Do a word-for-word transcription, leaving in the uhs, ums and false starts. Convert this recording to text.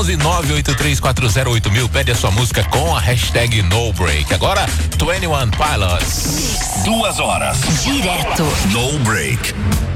onze nove oito três quatro zero oito mil. Pede a sua música com a hashtag No Break. Agora, Twenty One Pilots. Duas horas. Direto. No Break.